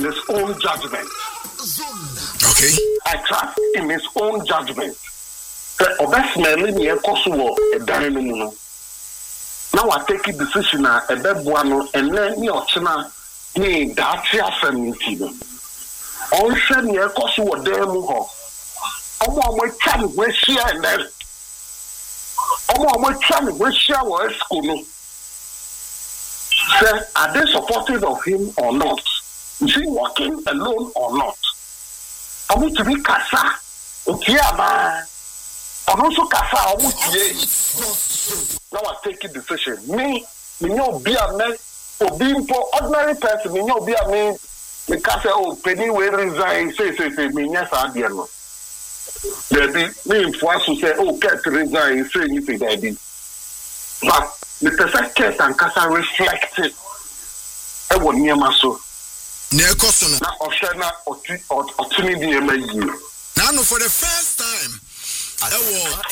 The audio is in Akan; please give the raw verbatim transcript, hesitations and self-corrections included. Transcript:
in his own judgment. Okay. I trust in his own judgment. The obesmeli ni ekoso e dan no mu no. Now I take a decision na e beboa no enne ni ochena ni daati afem nti no. Onhwe ni ekoso wo dan mu ho. Omo omo twa ni we share and then Omo omo twa ni we share wo school no. Say, are they supportive of him or not? Is he working alone or not? I want to be kasa. Okay, man. I'm also kasa. I want to. Now I take a decision. Me, me no be a man. For being for ordinary person, me no be a man. Me kasa oh penny we resign. Say say say me yes I be no. There be me for us to say oh can't resign. Say anything that be. But the person case and kasa reflected. I want near my soul. Na koso no. Na oshana otuni di ema yi. Now for the first time, I